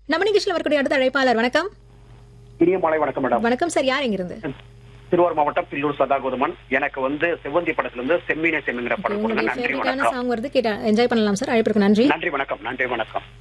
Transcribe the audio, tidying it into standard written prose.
நம்ம நிகழ்ச்சியில் வரக்கூடிய அடுத்த அழைப்பாளர். வணக்கம். இனிய மாலை வணக்கம் மேடம். வணக்கம் சார். யார் எங்கிருந்து? திருவாரூர் மாவட்டம் பில்லூர் சதாகோதமன். எனக்கு செவ்வந்தி படத்துல இருந்து செம்மீனே செம்மிங்கிற படம் கொடுங்க. நன்றி வணக்கம். சாங் வருது, கேட்டா என்ஜாய் பண்ணலாம் சார். அழைப்பிற்கு நன்றி. நன்றி வணக்கம். நன்றி வணக்கம்.